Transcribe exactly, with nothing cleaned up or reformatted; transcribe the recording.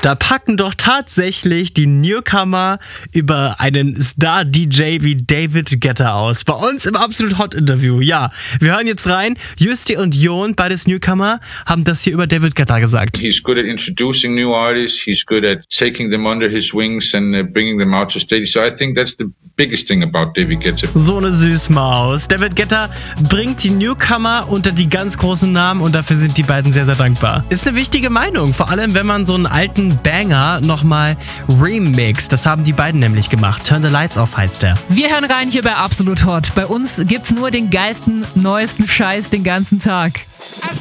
Da packen doch tatsächlich die Newcomer über einen Star-D J wie David Guetta aus. Bei uns im Absolut Hot Interview. Ja, wir hören jetzt rein. Justi und Jon, beides Newcomer, haben das hier über David Guetta gesagt. He's good at introducing new artists. He's good at taking them under his wings and uh, bringing them out to stage. So I think that's the biggest thing about David Guetta. So eine Süßmaus. David Guetta bringt die Newcomer unter die ganz großen Namen und dafür sind die beiden sehr, sehr dankbar. Ist eine wichtige Meinung, vor allem wenn man so einen alten Banger nochmal remixt. Das haben die beiden nämlich gemacht. Turn the Lights Off heißt der. Wir hören rein hier bei Absolut Hot. Bei uns gibt's nur den geilsten, neuesten Scheiß den ganzen Tag.